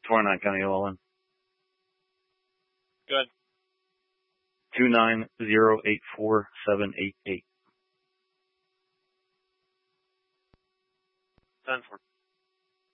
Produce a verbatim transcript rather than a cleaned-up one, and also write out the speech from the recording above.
twenty-nine County O L N. Good. Two nine zero eight four seven eight eight. ten four.